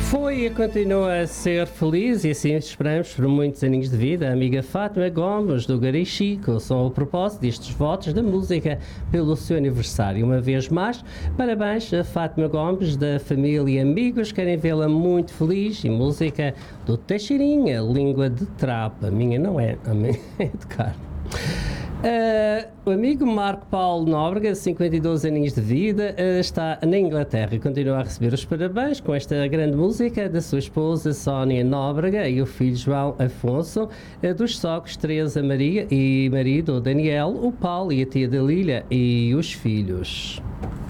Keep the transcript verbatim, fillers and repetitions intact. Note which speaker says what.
Speaker 1: Foi e continua a ser feliz e assim esperamos por muitos aninhos de vida a amiga Fátima Gomes do Garichico, são a propósito destes votos da música pelo seu aniversário. Uma vez mais, parabéns a Fátima Gomes, da família e amigos, querem vê-la muito feliz e música do Teixeirinha, língua de trapa. A minha não é, a minha é de carne. Uh, o amigo Marco Paulo Nóbrega, cinquenta e dois aninhos de vida, uh, está na Inglaterra e continua a receber os parabéns com esta grande música da sua esposa Sónia Nóbrega e o filho João Afonso, uh, dos sogros Teresa Maria e marido Daniel, o Paulo e a tia Dalília e os filhos.